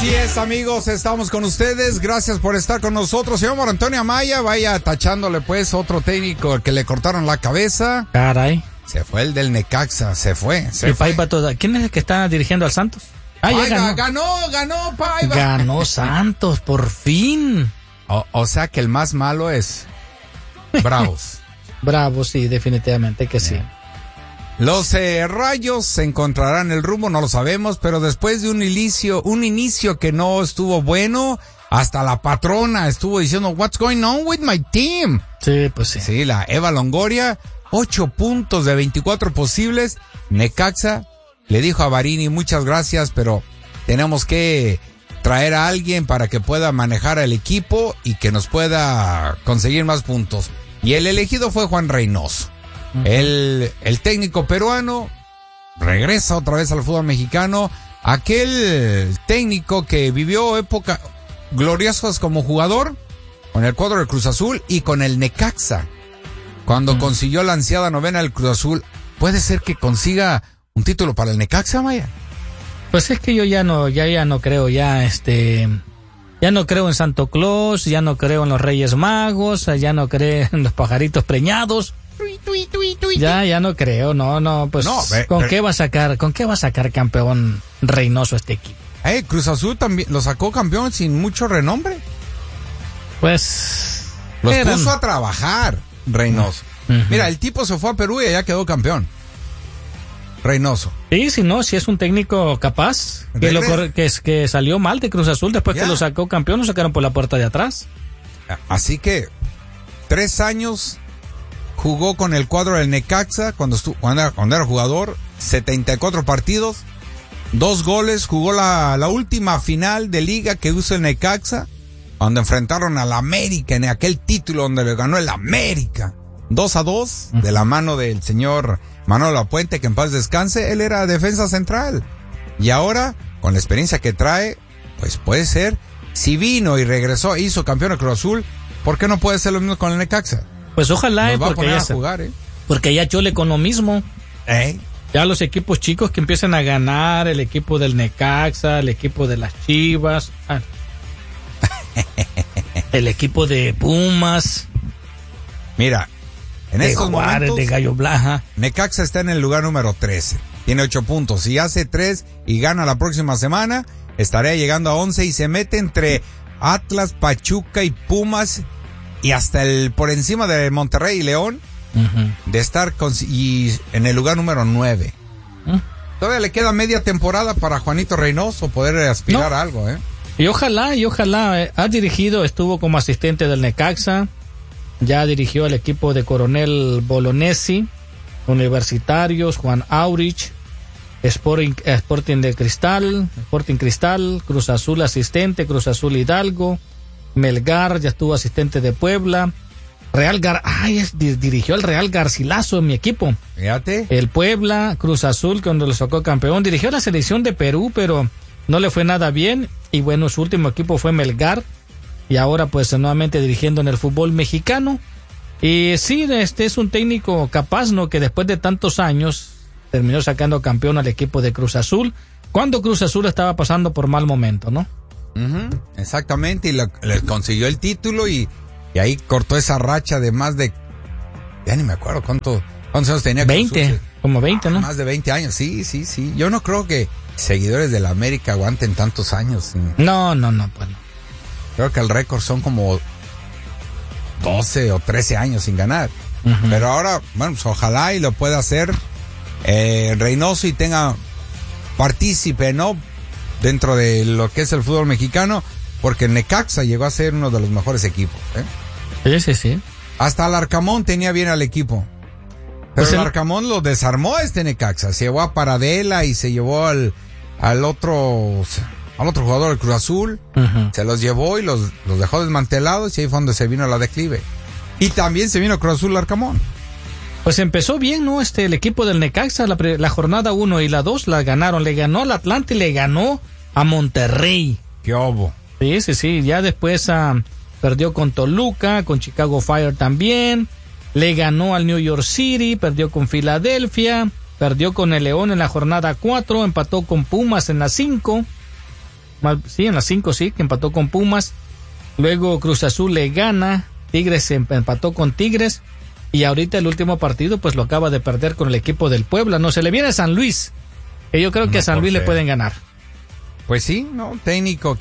Así es, amigos, estamos con ustedes. Gracias por estar con nosotros. Señor Antonio Amaya, vaya tachándole pues otro técnico que le cortaron la cabeza. Caray. Se fue el del Necaxa, se fue. ¿Quién es el que está dirigiendo al Santos? Ya ganó Paiva. Ganó Santos, por fin. O sea que el más malo es Bravos. Bravos, sí, definitivamente que sí. Los Rayos se encontrarán el rumbo, no lo sabemos, pero después de un inicio que no estuvo bueno, hasta la patrona estuvo diciendo, what's going on with my team? Sí, pues sí. Sí, la Eva Longoria, 8 puntos de 24 posibles. Necaxa le dijo a Varini, muchas gracias, pero tenemos que traer a alguien para que pueda manejar al equipo y que nos pueda conseguir más puntos. Y el elegido fue Juan Reynoso. Uh-huh. El técnico peruano regresa otra vez al fútbol mexicano. Aquel técnico que vivió épocas gloriosas como jugador con el cuadro del Cruz Azul y con el Necaxa. Cuando consiguió la ansiada novena del Cruz Azul, ¿puede ser que consiga un título para el Necaxa, Maya? Pues es que yo ya no creo, ya no creo en Santo Claus, ya no creo en los Reyes Magos, ya no creo en los pajaritos preñados. Ya no creo, pues ¿con qué va a sacar campeón Reynoso este equipo? Cruz Azul también lo sacó campeón sin mucho renombre. Pues los puso a trabajar Reynoso. Uh-huh. Mira, el tipo se fue a Perú y allá quedó campeón. Reynoso. Sí, si es un técnico capaz, que salió mal de Cruz Azul después que lo sacó campeón, lo sacaron por la puerta de atrás. Así que 3 años jugó con el cuadro del Necaxa cuando era jugador, 74 partidos, 2 goles, jugó la última final de liga que hizo el Necaxa, cuando enfrentaron al América en aquel título donde le ganó el América, 2-2, de la mano del señor Manolo Lapuente, que en paz descanse. Él era defensa central. Y ahora, con la experiencia que trae, pues puede ser, si vino y regresó, hizo campeón de Cruz Azul, ¿por qué no puede ser lo mismo con el Necaxa? Pues ojalá, nos va a poner a jugar, porque ya chole con lo mismo. Ya los equipos chicos que empiezan a ganar, el equipo del Necaxa, el equipo de las Chivas, el equipo de Pumas. Mira, en estos momentos, de Gallo Blaja, Necaxa está en el lugar número 13. Tiene 8 puntos. Si hace 3 y gana la próxima semana, estaría llegando a 11 y se mete entre Atlas, Pachuca y Pumas y hasta por encima de Monterrey y León, de estar y en el lugar número 9. Todavía le queda media temporada para Juanito Reynoso poder aspirar a algo, Y ojalá, ha dirigido, estuvo como asistente del Necaxa, ya dirigió el equipo de Coronel Bolognesi, Universitarios, Juan Aurich, Sporting Cristal, Cruz Azul asistente, Cruz Azul Hidalgo, Melgar, ya estuvo asistente de Puebla, dirigió el Real Garcilaso en mi equipo. Fíjate. El Puebla, Cruz Azul, cuando lo sacó campeón, dirigió la selección de Perú, pero no le fue nada bien, y bueno, su último equipo fue Melgar, y ahora pues nuevamente dirigiendo en el fútbol mexicano. Y sí, es un técnico capaz, ¿no? Que después de tantos años terminó sacando campeón al equipo de Cruz Azul, cuando Cruz Azul estaba pasando por mal momento, ¿no? Exactamente, y le consiguió el título y ahí cortó esa racha de más de, ya ni me acuerdo cuántos años tenía. 20, como 20, ¿no? Más de 20 años, sí. Yo no creo que seguidores de la América aguanten tantos años. No, pues no. Creo que el récord son como 12 o 13 años sin ganar. Pero ahora, bueno, pues ojalá y lo pueda hacer Reynoso y tenga partícipe, ¿no? Dentro de lo que es el fútbol mexicano, porque el Necaxa llegó a ser uno de los mejores equipos. Sí. Hasta el Arcamón tenía bien al equipo. Pero pues el Arcamón lo desarmó Necaxa. Se llevó a Paradela y se llevó al otro jugador del Cruz Azul. Se los llevó y los dejó desmantelados y ahí fue donde se vino la declive. Y también se vino Cruz Azul Arcamón. Pues empezó bien, ¿no? El equipo del Necaxa, la jornada 1 y la 2 la ganaron. Le ganó al Atlante y le ganó a Monterrey. ¡Qué obo! Sí. Ya después perdió con Toluca, con Chicago Fire también. Le ganó al New York City, perdió con Filadelfia, perdió con el León en la jornada 4, empató con Pumas en la 5. Sí, en las 5 sí, que empató con Pumas. Luego Cruz Azul le gana, Tigres empató con Tigres. Y ahorita el último partido pues lo acaba de perder con el equipo del Puebla. No, se le viene a San Luis. Que yo creo que a San Luis le pueden ganar. Pues sí, ¿no? Técnico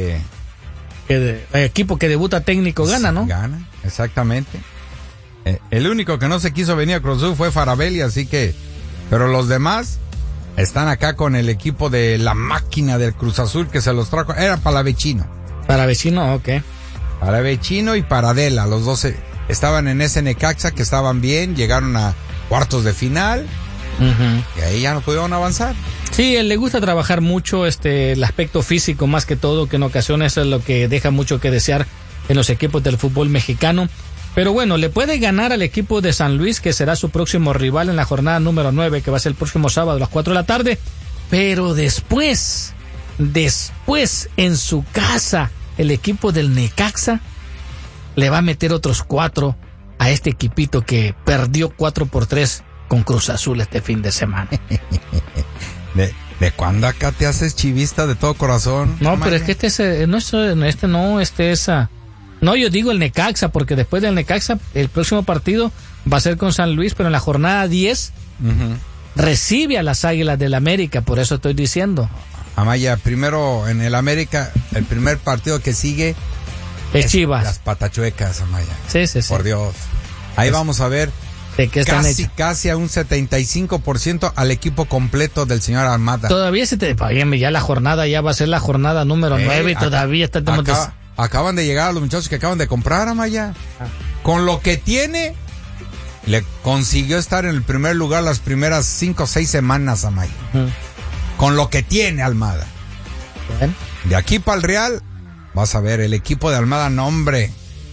equipo que debuta técnico gana, ¿no? Gana, exactamente. El único que no se quiso venir a Cruz Azul fue Farabelli, así que... Pero los demás están acá con el equipo de la máquina del Cruz Azul que se los trajo. Era Palavecino. Palavecino, ok. Palavecino y Paradela, los dos estaban en ese Necaxa que estaban bien, llegaron a cuartos de final. Y ahí ya no pudieron avanzar. Sí, él le gusta trabajar mucho el aspecto físico más que todo, que en ocasiones es lo que deja mucho que desear en los equipos del fútbol mexicano. Pero bueno, le puede ganar al equipo de San Luis, que será su próximo rival en la jornada número 9, que va a ser el próximo sábado a las 4 de la tarde. Pero después, en su casa, el equipo del Necaxa le va a meter otros 4 a este equipito que perdió 4-3 con Cruz Azul este fin de semana. ¿De cuándo acá te haces chivista de todo corazón? No, pero es que No, yo digo el Necaxa, porque después del Necaxa, el próximo partido va a ser con San Luis, pero en la jornada 10 recibe a las Águilas del América, por eso estoy diciendo. Amaya, primero en el América, el primer partido que sigue es Chivas. Las patachuecas, Amaya. Sí. Por Dios. Ahí vamos a ver. ¿De qué están hechos? Casi a un 75% al equipo completo del señor Almada. Todavía ya la jornada, ya va a ser la jornada número 9 y todavía está... Acaban de llegar a los muchachos que acaban de comprar, Amaya. Con lo que tiene, le consiguió estar en el primer lugar las primeras 5 o 6 semanas, Amaya. Con lo que tiene Almada. Bien. De aquí para el Real, vas a ver, el equipo de Almada, ¡nombre!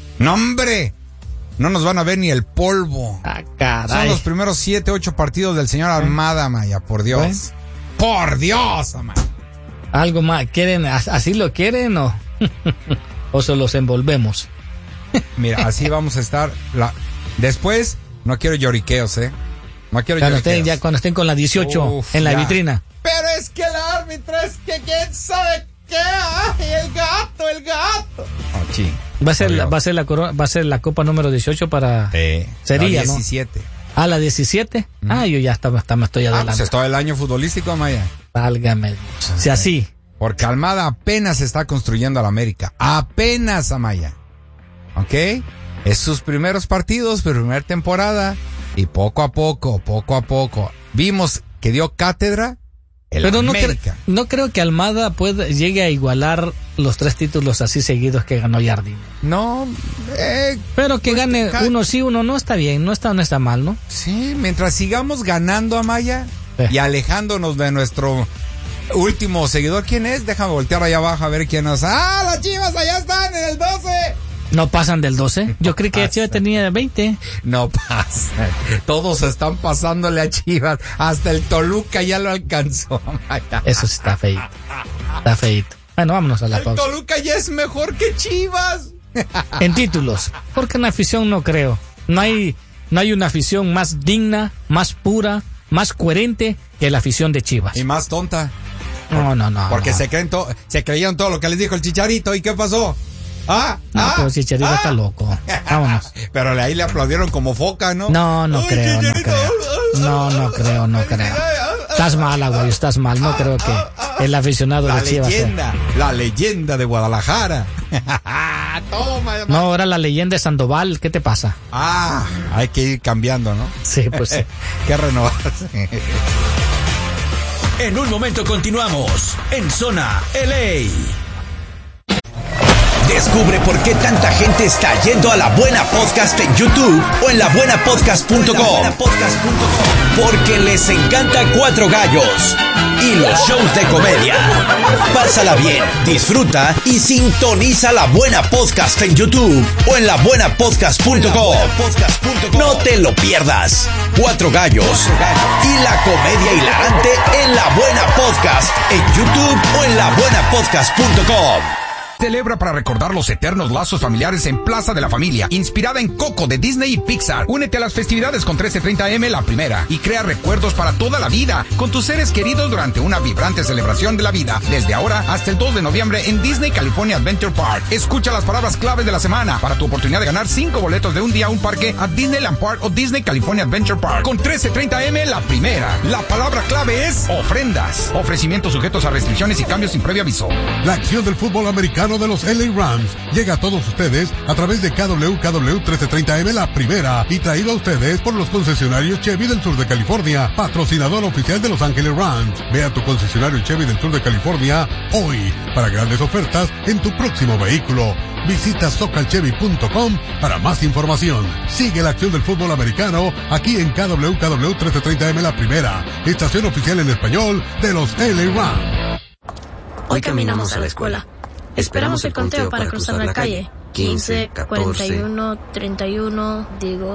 No nos van a ver ni el polvo. Caray. Son los primeros 7, 8 partidos del señor Almada, Amaya, por Dios. ¿Bueno? ¡Por Dios, Amaya! ¿Algo más? ¿Quieren, así lo quieren o se los envolvemos? Mira, así vamos a estar. Después, no quiero lloriqueos, No quiero lloriqueos. Cuando estén con la 18 en la vitrina. Pero es que el árbitro es que quién sabe qué. ¡Ay, el gato! Oh, ching. Va a ser la Copa número 18 para... sería, la 17. ¿no? ¿Ah, la 17? Yo ya me estoy adelantando. Pues es todo el año futbolístico, Amaya. Válgame. Si así... Porque Almada apenas está construyendo a la América. Apenas, Amaya. ¿Ok? Es sus primeros partidos, primera temporada. Y poco a poco. Vimos que dio cátedra el América. No creo que Almada llegue a igualar los 3 títulos así seguidos que ganó Jardine. No. Pero que gane uno sí, uno no, está bien. No está mal, ¿no? Sí, mientras sigamos ganando, Amaya. Y alejándonos de nuestro... último seguidor, ¿quién es? Déjame voltear allá abajo a ver quién es. ¡Ah, las Chivas allá están en el 12! ¿No pasan del 12? Yo creí que Chivas tenía 20. No pasa. Todos están pasándole a Chivas. Hasta el Toluca ya lo alcanzó. Eso sí está feito. Está feito. Bueno, vámonos a la pausa. El Toluca ya es mejor que Chivas. En títulos. Porque en afición no creo. No hay una afición más digna, más pura, más coherente que la afición de Chivas. Y más tonta. No. Porque se creyeron todo lo que les dijo el Chicharito. ¿Y qué pasó? Pero el Chicharito está loco. Vámonos. Pero ahí le aplaudieron como foca, ¿no? No creo. No creo. Estás mal, güey, estás mal. No creo que el aficionado de Chivas sea. La leyenda de Guadalajara. Toma. No, ahora la leyenda de Sandoval. ¿Qué te pasa? Hay que ir cambiando, ¿no? Sí, pues sí. Que renovarse. En un momento continuamos en Zona LA. Descubre por qué tanta gente está yendo a La Buena Podcast en YouTube o en labuenapodcast.com. Porque les encanta Cuatro Gallos y los shows de comedia. Pásala bien, disfruta y sintoniza La Buena Podcast en YouTube o en labuenapodcast.com. No te lo pierdas. Cuatro Gallos y la comedia hilarante en La Buena Podcast en YouTube o en labuenapodcast.com. Celebra para recordar los eternos lazos familiares en Plaza de la Familia, inspirada en Coco de Disney y Pixar. Únete a las festividades con 1330M La Primera y crea recuerdos para toda la vida con tus seres queridos durante una vibrante celebración de la vida, desde ahora hasta el 2 de noviembre en Disney California Adventure Park. Escucha las palabras claves de la semana para tu oportunidad de ganar 5 boletos de un día a un parque a Disneyland Park o Disney California Adventure Park. Con 1330M La Primera. La palabra clave es ofrendas. Ofrecimientos sujetos a restricciones y cambios sin previo aviso. La acción del fútbol americano de los LA Rams llega a todos ustedes a través de KWKW 1330M La Primera y traído a ustedes por los concesionarios Chevy del sur de California, patrocinador oficial de Los Ángeles Rams. Ve a tu concesionario Chevy del sur de California hoy para grandes ofertas en tu próximo vehículo. Visita socalchevy.com para más información. Sigue la acción del fútbol americano aquí en KWKW 1330M La Primera, estación oficial en español de los LA Rams. Hoy caminamos a la escuela. Esperamos el conteo para cruzar la calle. 15, 41, 31,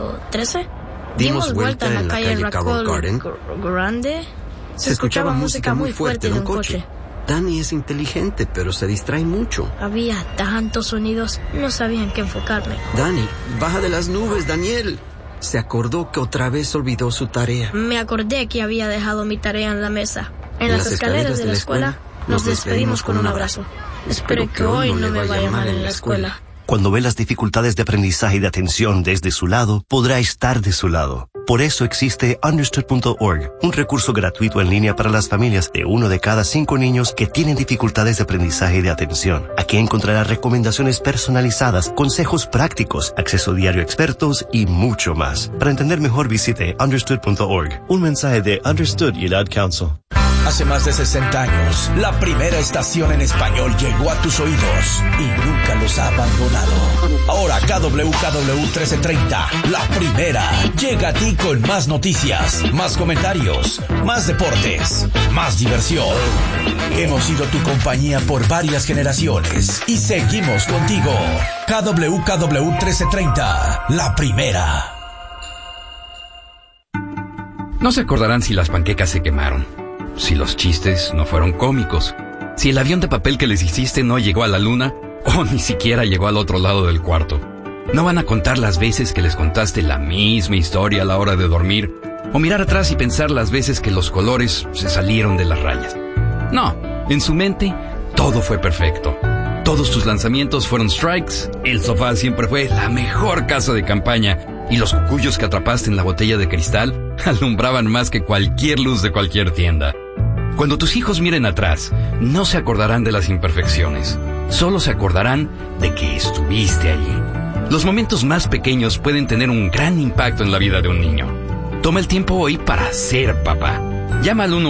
13. Dimos vuelta en la calle Raccoon Garden. Grande. Se escuchaba música muy fuerte de un coche. Danny es inteligente, pero se distrae mucho. Había tantos sonidos, no sabía en qué enfocarme. Danny, baja de las nubes, Daniel. Se acordó que otra vez olvidó su tarea. Me acordé que había dejado mi tarea en la mesa. En las escaleras de la escuela nos despedimos con un abrazo. Espero que hoy no me vaya mal en la escuela. Cuando ve las dificultades de aprendizaje y de atención desde su lado, podrá estar de su lado. Por eso existe Understood.org, un recurso gratuito en línea para las familias de 1 de cada 5 niños que tienen dificultades de aprendizaje y de atención. Aquí encontrará recomendaciones personalizadas, consejos prácticos, acceso diario a expertos y mucho más. Para entender mejor, visite Understood.org. Un mensaje de Understood y el Ad Council. Hace más de 60 años, la primera estación en español llegó a tus oídos y nunca los ha abandonado. Ahora KWKW 1330, la primera, llega a ti con más noticias, más comentarios, más deportes, más diversión. Hemos sido tu compañía por varias generaciones y seguimos contigo. KWKW 1330, la primera. No se acordarán si las panquecas se quemaron, si los chistes no fueron cómicos, si el avión de papel que les hiciste no llegó a la luna o ni siquiera llegó al otro lado del cuarto. No van a contar las veces que les contaste la misma historia a la hora de dormir o mirar atrás y pensar las veces que los colores se salieron de las rayas. No, en su mente todo fue perfecto. Todos tus lanzamientos fueron strikes, el sofá siempre fue la mejor casa de campaña y los cucuyos que atrapaste en la botella de cristal alumbraban más que cualquier luz de cualquier tienda. Cuando tus hijos miren atrás, no se acordarán de las imperfecciones, solo se acordarán de que estuviste allí. Los momentos más pequeños pueden tener un gran impacto en la vida de un niño. Toma el tiempo hoy para ser papá. Llama al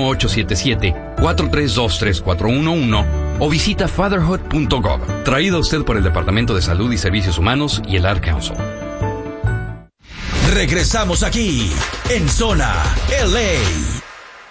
1-877-432-3411 o visita fatherhood.gov. Traído a usted por el Departamento de Salud y Servicios Humanos y el Ad Council. Regresamos aquí, en Zona LA.